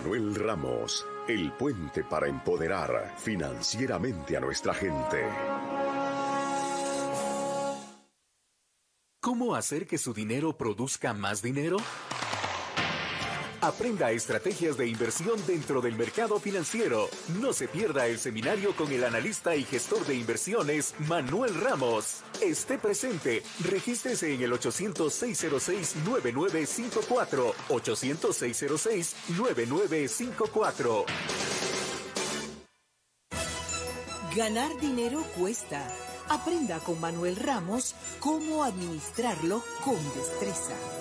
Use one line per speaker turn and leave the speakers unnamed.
Manuel Ramos, el puente para empoderar financieramente a nuestra gente.
¿Cómo hacer que su dinero produzca más dinero? Aprenda estrategias de inversión dentro del mercado financiero. No se pierda el seminario con el analista y gestor de inversiones Manuel Ramos. Esté presente. Regístrese en el 800-606-9954. 800-606-9954.
Ganar dinero cuesta. Aprenda con Manuel Ramos cómo administrarlo con destreza.